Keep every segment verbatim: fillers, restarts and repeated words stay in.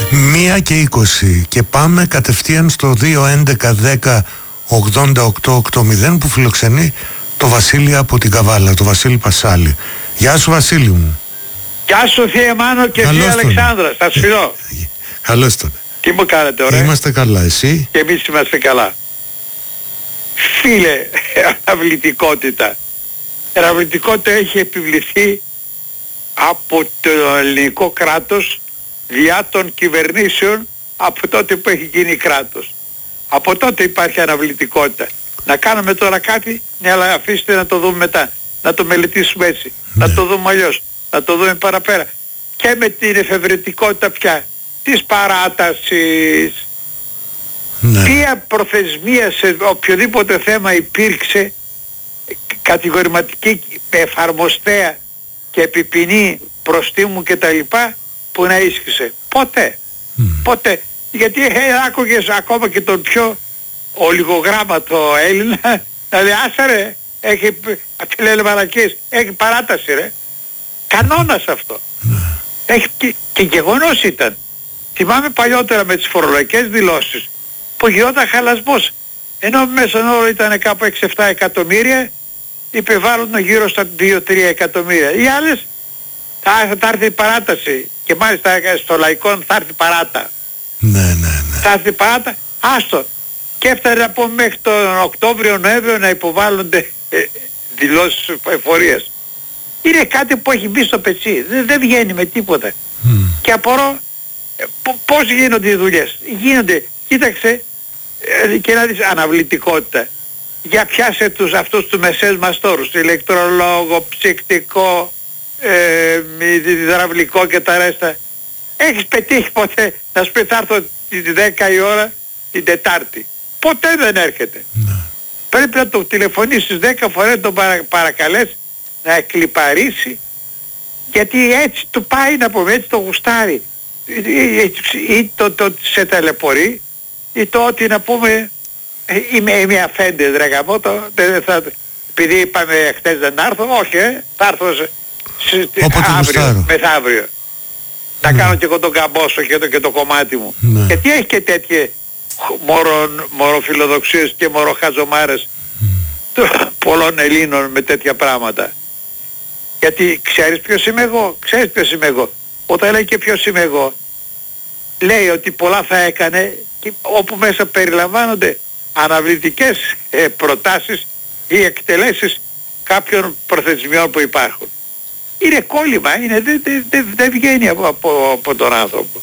Μία και είκοσι και πάμε κατευθείαν στο δύο έντεκα δέκα ογδόντα οκτώ ογδόντα που φιλοξενεί το Βασίλη από την Καβάλα, το Βασίλη Πασάλη. Γεια σου Βασίλη μου. Γεια σου Θεία Μάνο και Θεία Αλεξάνδρα, σας φιλώ. Καλώς τον. Τι μου κάνετε ωραία? Είμαστε καλά, εσύ? Και εμείς είμαστε καλά. Φίλε, αναβλητικότητα. Αναβλητικότητα έχει επιβληθεί από το ελληνικό κράτος διά των κυβερνήσεων από τότε που έχει γίνει κράτος. Από τότε υπάρχει αναβλητικότητα. Να κάνουμε τώρα κάτι, ναι, αλλά αφήστε να το δούμε μετά. Να το μελετήσουμε έτσι. Ναι. Να το δούμε αλλιώς. Να το δούμε παραπέρα. Και με την εφευρετικότητα πια της παράτασης. Ναι. Ποια προθεσμία σε οποιοδήποτε θέμα υπήρξε κατηγορηματική, εφαρμοστέα και επιποινή προστίμου και τα λοιπά που να ίσχυσε. Ποτέ. Mm. Ποτέ. Γιατί ε, άκουγες ακόμα και τον πιο ολιγογράμματο Έλληνα να λέει άσα ρε, έχει, αυτή λένε μαλακίες, έχει παράταση ρε. Κανόνας αυτό. Mm. Έχει, και, και γεγονός ήταν. Θυμάμαι παλιότερα με τις φορολογικές δηλώσεις που γινόταν χαλασμός. Ενώ μέσα όρο ήταν κάπου έξι επτά εκατομμύρια, υπεβάλλουν γύρω στα δύο τρία εκατομμύρια. Οι άλλες θα, θα έρθει η παράταση και μάλιστα στο λαϊκό θα έρθει παράτα. Ναι, ναι, ναι. Θα έρθει παράτα, άστο. Και έφτανε να πω μέχρι τον Οκτώβριο-Νοέμβριο να υποβάλλονται ε, δηλώσεις εφορίας. Είναι κάτι που έχει μπει στο πετσί, δεν, δεν βγαίνει με τίποτα. Mm. Και απορώ ε, πώς γίνονται οι δουλειές. Γίνονται, κοίταξε ε, και να δεις αναβλητικότητα. Για πιάσε τους αυτούς τους μεσαίους μαστόρους, ηλεκτρολόγο, ψυκτικό, ε, υδραυλικό και τα ρέστα. Έχεις πετύχει ποτέ να σου πει θα έρθω τη δέκα η ώρα την Τετάρτη? Ποτέ δεν έρχεται. Ναι. Πρέπει να το τηλεφωνήσεις δέκα φορές, να τον παρα, παρακαλέσει να εκλιπαρίσει, γιατί έτσι του πάει να πούμε, έτσι το γουστάρει. Ή, ή το, το σε ταλαιπωρεί, ή το ότι να πούμε είμαι, είμαι αφέντες ρε γαμώτο, επειδή είπαμε χτες δεν έρθω, όχι ε, θα έρθω σε, σε, αύριο, μεθαύριο. Να mm. κάνω και εγώ τον καμπόσο και το, και το κομμάτι μου. Mm. Γιατί έχει και τέτοιες μωροφιλοδοξίες και μωροχαζομάρες mm. πολλών Ελλήνων με τέτοια πράγματα. Γιατί ξέρεις ποιος είμαι εγώ, ξέρεις ποιος είμαι εγώ. Όταν λέει και ποιος είμαι εγώ, λέει ότι πολλά θα έκανε και όπου μέσα περιλαμβάνονται αναβλητικές ε, προτάσεις ή εκτελέσεις κάποιων προθεσμιών που υπάρχουν. Είναι κόλλημα, είναι, δεν δε, δε, δε βγαίνει από, από, από τον άνθρωπο.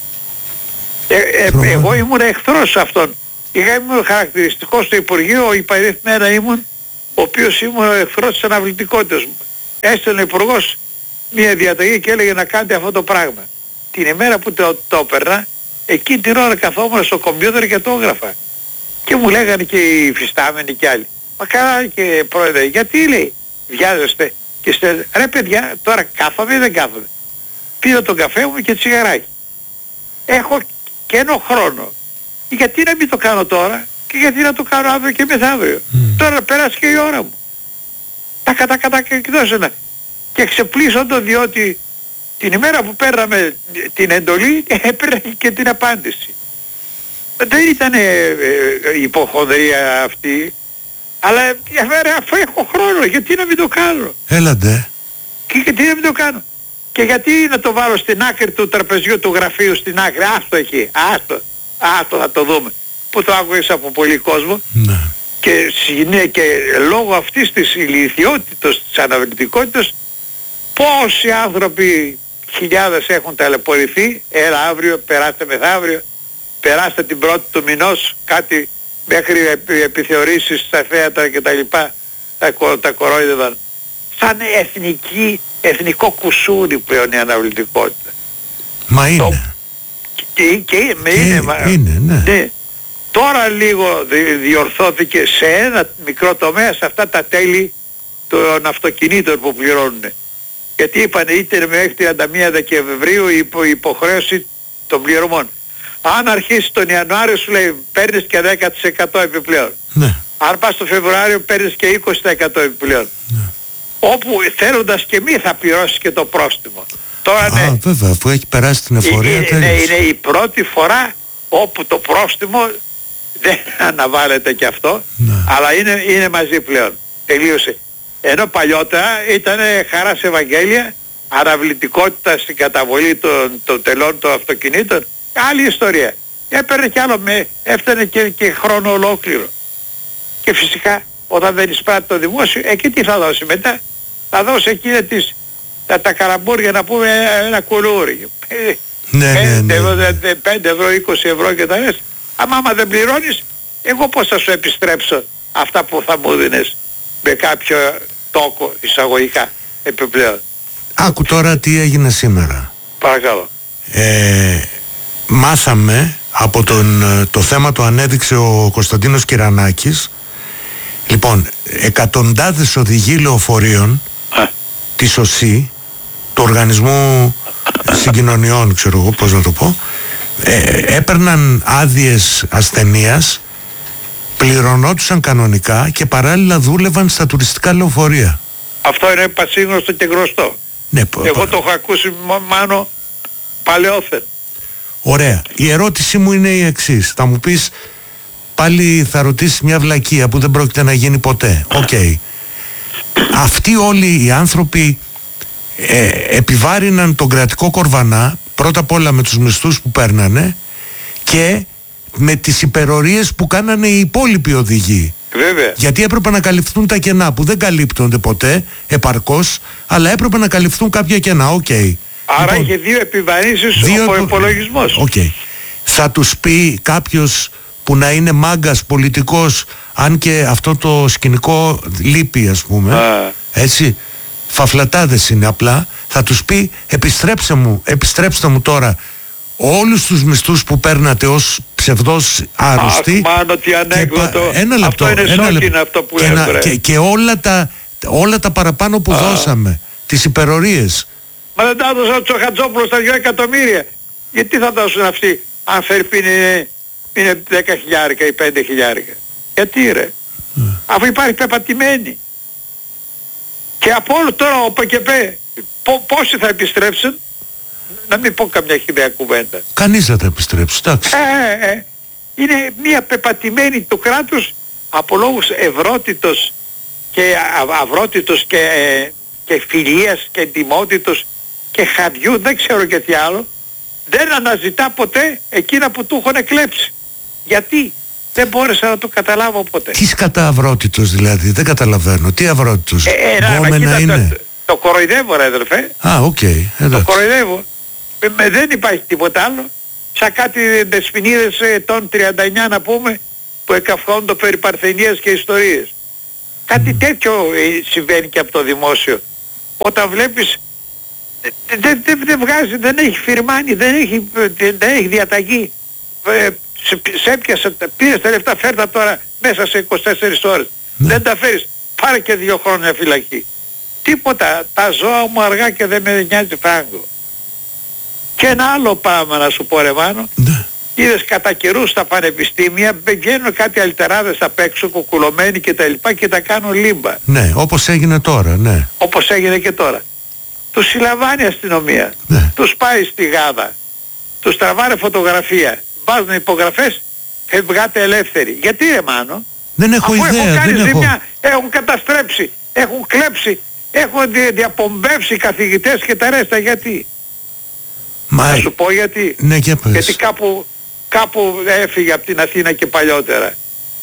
Ε, ε, εγώ ήμουν εχθρός αυτόν. Είχα ήμουν χαρακτηριστικό στο Υπουργείο, υπαριθμένα ήμουν, ο οποίος ήμουν εχθρός της αναβλητικότητας μου. Έστελνε ο Υπουργός μια διαταγή και έλεγε να κάνετε αυτό το πράγμα. Την ημέρα που το, το έπαιρνα, εκεί την ώρα καθόμουν στο κομπιούτερ και το έγραφα. Και μου λέγανε και οι φυστάμενοι κι άλλοι. Μα καλά και πρόεδρε, γιατί λέει, βιάζεστε και στε... ρε παιδιά, τώρα κάθομαι ή δεν κάθομαι? Πήρα τον καφέ μου και τσιγαράκι. Έχω και ένα χρόνο. Γιατί να μην το κάνω τώρα και γιατί να το κάνω αύριο και μεθαύριο? Mm. Τώρα πέρασε και η ώρα μου. Τα κατά κατά και εκδώσαινα. Και ξεπλήσονται διότι την ημέρα που πέραμε την εντολή έπαιρνα και την απάντηση. Δεν ήταν ε, ε, υποχονδρία αυτή, αλλά ε, αφού έχω χρόνο γιατί να μην το κάνω? Έλατε. Και γιατί να μην το κάνω? Και γιατί να το βάλω στην άκρη του τραπεζιού του γραφείου, στην άκρη, άστο εκεί, άστο, άστο θα το δούμε. Που το άκουγες από πολύ κόσμο. Ναι. Και, συνέ, και λόγω αυτής της ηλιθιότητας, της αναβλητικότητας, πόσοι άνθρωποι, χιλιάδες έχουν ταλαιπωρηθεί, έλα αύριο, περάστε μεθαύριο, περάστε την πρώτη του μηνός, κάτι μέχρι επιθεωρήσεις στα θέατρα και τα λοιπά, τα, τα κορόιδευαν. Σαν εθνική, εθνικό κουσούρι πλέον η αναβλητικότητα. Μα είναι. Το, και, και, και είναι, μα, είναι ναι. ναι. Τώρα λίγο διορθώθηκε σε ένα μικρό τομέα, σε αυτά τα τέλη των αυτοκινήτων που πληρώνουν. Γιατί είπανε είτε μέχρι τριάντα μία Δεκεμβρίου η υπο, υποχρέωση των πληρωμών. Αν αρχίσει τον Ιανουάριο σου λέει παίρνεις και δέκα τοις εκατό επιπλέον. Ναι. Αν πας το Φεβρουάριο παίρνεις και είκοσι τοις εκατό επιπλέον. Ναι. Όπου θέλοντας και μη θα πληρώσεις και το πρόστιμο. Τώρα Α, ναι. βέβαια, αφού έχει περάσει την εφορία. Είναι, είναι, είναι η πρώτη φορά όπου το πρόστιμο δεν αναβάλλεται και αυτό, ναι. Αλλά είναι, είναι μαζί πλέον. Τελείωσε. Ενώ παλιότερα ήταν χαρά σε Ευαγγέλια, αναβλητικότητα στην καταβολή των, των τελών των αυτοκινήτων, άλλη ιστορία. Έπαιρνε κι άλλο, με, έφτανε και, και χρόνο ολόκληρο. Και φυσικά όταν δεν εισπράττει το δημόσιο, εκεί τι θα δώσει μετά? Θα δώσει εκείνα τις, τα, τα καραμπούρια, να πούμε ένα κουλούρι. Ναι, ναι, ναι. πέντε ευρώ, είκοσι ευρώ και τα λες. Άμα, άμα δεν πληρώνεις, εγώ πώς θα σου επιστρέψω αυτά που θα μου δίνες με κάποιο τόκο εισαγωγικά επιπλέον? Άκου τώρα τι έγινε σήμερα. Παρακαλώ. Ε, μάθαμε από τον, το θέμα το ανέδειξε ο Κωνσταντίνος Κυρανάκης. Λοιπόν, εκατοντάδες οδηγοί λεωφορείων Α. της ΟΣΥ, του Οργανισμού Συγκοινωνιών, ξέρω εγώ πώς να το πω, ε, έπαιρναν άδειες ασθενείας, πληρωνόντουσαν κανονικά και παράλληλα δούλευαν στα τουριστικά λεωφορεία. Αυτό είναι πασίγνωστο και γνωστό. Ναι, εγώ πα... το έχω ακούσει μάνο παλαιόθεν. Ωραία. Η ερώτησή μου είναι η εξής. Θα μου πεις, πάλι θα ρωτήσεις μια βλακεία που δεν πρόκειται να γίνει ποτέ. Οκ. Okay. Αυτοί όλοι οι άνθρωποι ε, επιβάρυναν τον κρατικό κορβανά, πρώτα απ' όλα με τους μισθούς που παίρνανε και με τις υπερορίες που κάνανε οι υπόλοιποι οδηγοί. Βέβαια. Γιατί έπρεπε να καλυφθούν τα κενά που δεν καλύπτονται ποτέ επαρκώς, αλλά έπρεπε να καλυφθούν κάποια κενά. Οκ. Okay. Άρα λοιπόν, είχε δύο επιβαρύνσεις δύο... ο υπολογισμός. Οκ. Okay. Θα τους πει κάποιος που να είναι μάγκας πολιτικός, αν και αυτό το σκηνικό λείπει, ας πούμε, Α. έτσι, φαφλατάδες είναι απλά, θα τους πει επιστρέψτε μου, επιστρέψτε μου τώρα όλους τους μισθούς που παίρνατε ως ψευδός άρρωστοι. Αχ, μάνο, τι ανέκδοτο. Ένα λεπτό, αυτό είναι ένα σόκιν λεπτό. Αυτό που και, να, και, και όλα τα, όλα τα παραπάνω που Α. δώσαμε, τις υπερορίες. Μα δεν τα έδωσαν στο Χατζόπουλο στα δύο εκατομμύρια. Γιατί θα δώσουν αυτοί, αν φέρει είναι, είναι δέκα χιλιάρικα ή πέντε χιλιάρικα? Γιατί ρε? Mm. Αφού υπάρχει πεπατημένη. Και από όλο τώρα ο ΠΚΠ, πόσοι θα επιστρέψουν? Να μην πω καμιά χιλιά κουβέντα. Κανείς δεν θα επιστρέψει, εντάξει. Ε, ε, είναι μια πεπατημένη του κράτους από λόγους ευρότητος και αυρότητος και, ε, και φιλίας και εντιμότητος και χαδιού, δεν ξέρω και τι άλλο. Δεν αναζητά ποτέ εκείνα που του έχουν εκλέψει. Γιατί? Δεν μπόρεσα να το καταλάβω ποτέ. Τι κατά αυρότητος δηλαδή? Δεν καταλαβαίνω. Τι αυρότητος? Ε, ε, να, κοίτα, είναι. Το, το κοροϊδεύω ρε αδελφέ. Α, οκ. Okay, το κοροϊδεύω. Ε, με, δεν υπάρχει τίποτα άλλο. Σαν κάτι δεσποινίδες ετών τριάντα εννιά να πούμε, που εκαυχόνται περί παρθενίας και ιστορίες. Κάτι mm. τέτοιο ε, συμβαίνει και από το δημόσιο. Όταν βλέπεις δεν δε, δε, δε βγάζει, δεν έχει φιρμάνι, δεν έχει, δεν έχει διαταγή. Ε, σε, σε έπιασε, πήρες τα λεφτά, φέρτα τώρα μέσα σε είκοσι τέσσερις ώρες. Ναι. Δεν τα φέρεις, πάρε και δύο χρόνια φυλακή. Τίποτα, τα ζώα μου αργά και δεν με νοιάζει φράγκο. Και ένα άλλο πράγμα να σου πω ρε Μάνο. Ναι. Είδες κατά καιρούς στα πανεπιστήμια βγαίνουν κάτι αλτεράδες απ' έξω, κουκουλωμένοι και τα λοιπά και τα κάνουν λίμπα. Ναι, όπως έγινε τώρα, ναι. Όπως έγινε και τώρα. Τους συλλαμβάνει η αστυνομία. Ναι. Τους πάει στη Γάδα. Τους τραβάνε φωτογραφία. Βάζουν υπογραφές και βγάτε ελεύθεροι. Γιατί ρε Μάνο? Δεν έχω αφού ιδέα. Έχουν κάνει δεν ζημιά, έχω... έχουν καταστρέψει, έχουν κλέψει, έχουν δι, διαπομπεύσει καθηγητές και τα ρέστα. Γιατί? Μα... Θα σου πω γιατί. Ναι, και πες. Γιατί κάπου, κάπου έφυγε από την Αθήνα και παλιότερα.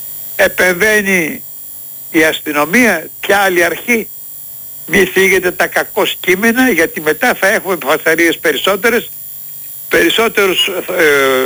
Επεμβαίνει η αστυνομία και άλλη αρχή. Μη θίγετε τα κακώς κείμενα, γιατί μετά θα έχουμε φασαρίες περισσότερες, περισσότερους ε,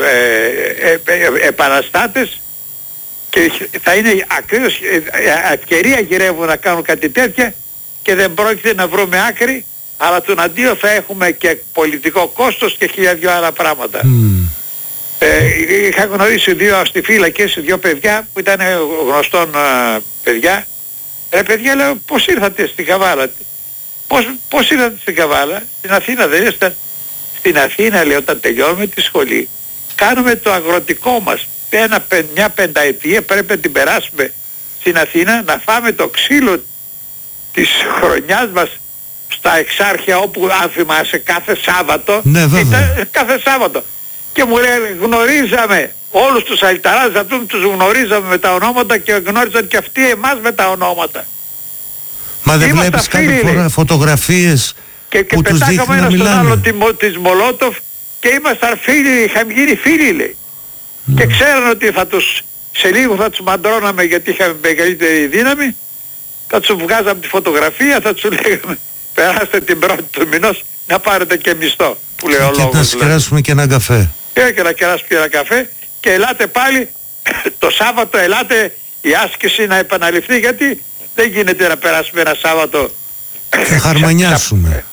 ε, ε, ε, επαναστάτες και θα είναι ακριβώς ευκαιρία γυρεύουν να κάνουν κάτι τέτοια και δεν πρόκειται να βρούμε άκρη, αλλά τον αντίο θα έχουμε και πολιτικό κόστος και χίλια δυο άλλα πράγματα. Mm. Ε, είχα γνωρίσει δύο αστιφύλακες, δύο παιδιά που ήταν γνωστών uh, παιδιά. Ρε παιδιά, λέω, πώς ήρθατε στην Καβάλα? Πώς, πώς ήρθατε στην Καβάλα? Στην Αθήνα δεν είστε? Στην Αθήνα, λέω, όταν τελειώνουμε τη σχολή, κάνουμε το αγροτικό μας. Ένα, μια πενταετία πρέπει να την περάσουμε στην Αθήνα, να φάμε το ξύλο της χρονιάς μας στα Εξάρχεια, όπου αν θυμάσαι κάθε Σάββατο, ναι, ήταν, κάθε Σάββατο. Και μου λέει, γνωρίζαμε όλους τους αλυταράδες αυτούς, τους γνωρίζαμε με τα ονόματα και γνώριζαν και αυτοί εμάς με τα ονόματα. Μα δεν βλέπεις κάθε φορά φωτογραφίες και, και που τους δείχνει να μιλάνε. άλλο της Μολότοφ και ήμασταν φίλοι, είχαμε γίνει φίλοι, λέει. Mm. Και ξέραν ότι θα τους, σε λίγο θα τους μαντρώναμε γιατί είχαμε μεγαλύτερη δύναμη, θα τους βγάζαμε τη φωτογραφία, θα τους λέγαμε περάστε την πρώτη του μηνός να πάρετε και μισθό, που λέει ο λόγος. Και να σκεράσουμε και έναν καφέ. Και, και να κεράσουμε και ένα καφέ και ελάτε πάλι το Σάββατο, ελάτε η άσκηση να επαναληφθεί, γιατί δεν γίνεται να περάσουμε ένα Σάββατο και χαρμανιάσουμε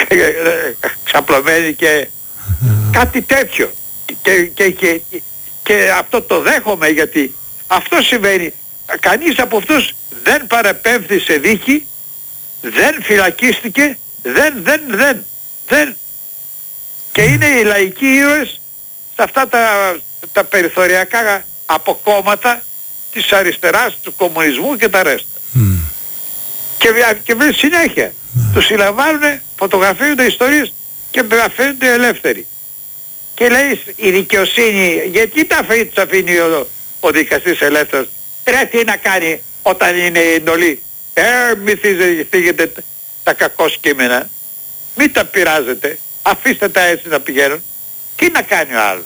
ξαπλωμένοι και κάτι τέτοιο. Και, και, και, και αυτό το δέχομαι, γιατί αυτό σημαίνει κανείς από αυτούς δεν παραπέμφθη σε δίκη, δεν φυλακίστηκε, δεν, δεν, δεν, δεν. Και είναι οι λαϊκοί ήρωες σε αυτά τα, τα περιθωριακά αποκόμματα της αριστεράς, του κομμουνισμού και τα ρέστα. Mm. Και, και με συνέχεια mm. τους συλλαμβάνουν, φωτογραφίζονται ιστορίες και αφήνονται ελεύθεροι. Και λέει η δικαιοσύνη, γιατί τα αφήνει, τους αφήνει ο, ο δικαστής ελεύθερος? Ρε, τι να κάνει όταν είναι η εντολή? Ε, μη θίγετε τα κακό κείμενα, μην τα πειράζετε, αφήστε τα έτσι να πηγαίνουν. Τι να κάνει ο άλλος?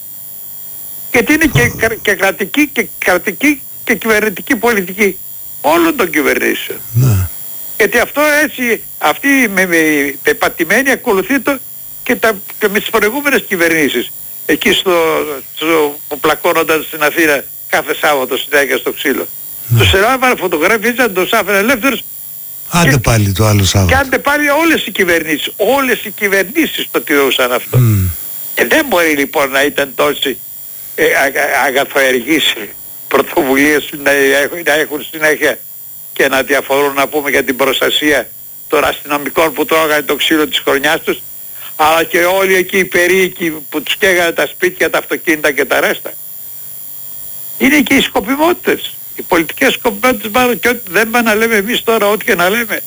Γιατί είναι και, και κρατική και κρατική και κυβερνητική πολιτική όλων των κυβερνήσεων. Ναι. Γιατί αυτό έτσι, αυτοί με, με πεπατημένοι ακολουθεί το και, τα, και με τις προηγούμενες κυβερνήσεις. Εκεί στο, στο που πλακώνονταν στην Αθήνα κάθε Σάββατο συνέχεια στο ξύλο. Ναι. Τους ελάβανε φωτογραφίζαν, τους άφηναν ελεύθερους. Άντε και, πάλι το άλλο Σάββατο. Και άντε πάλι όλες οι κυβερνήσεις. Όλες οι κυβερνήσεις το τηρούσαν αυτό. Mm. Και δεν μπορεί λοιπόν να ήταν τόσοι ε, α, αγαθοεργείς πρωτοβουλίες να έχουν, να έχουν συνέχεια και να διαφορούν, να πούμε, για την προστασία των αστυνομικών που τρώγανε το ξύλο της χρονιάς τους, αλλά και όλοι εκεί οι περίοικοι που τους καίγανε τα σπίτια, τα αυτοκίνητα και τα ρέστα. Είναι και οι σκοπιμότητες, οι πολιτικές σκοπιμότητες μάλλον, και ό,τι δεν πάνε να λέμε εμείς τώρα, ό,τι και να λέμε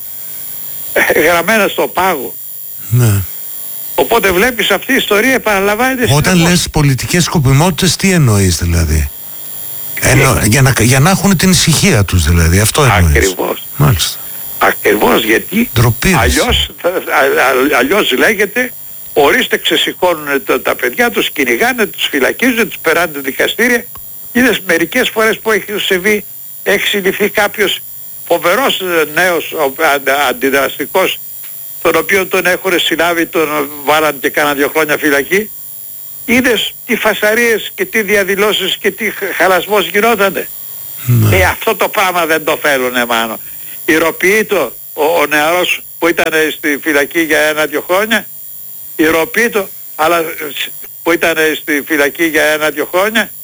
γραμμένα στο πάγο. Ναι. Οπότε βλέπεις αυτή η ιστορία επαναλαμβάνεται. Όταν λες πολιτικές σκοπιμότητες, τι εννοείς δηλαδή? Εννο, για, να, για να έχουν την ησυχία τους δηλαδή, αυτό εννοείς? Ακριβώς. Μάλιστα. Ακριβώς, γιατί αλλιώς, αλλιώς λέγεται, ορίστε ξεσηκώνουν τα, τα παιδιά, τους κυνηγάνε, τους φυλακίζουν, τους περάνε δικαστήρια. Είδες μερικές φορές που έχει συμβεί, έχει συλληφθεί κάποιος φοβερός νέος αντιδραστικός, τον οποίο τον έχουν συλλάβει, τον βάλαν και κάνα δύο χρόνια φυλακή. Είδες τι φασαρίες και τι διαδηλώσεις και τι χαλασμός γινότανε. Ναι. Ε, αυτό το πράγμα δεν το θέλουνε, μάνο. Ηρωποιείτο ο, ο νεαρός που ήταν στη φυλακή για ένα-δυο χρόνια, ηρωποιείτο, αλλά που ήταν στη φυλακή για ένα-δυο χρόνια,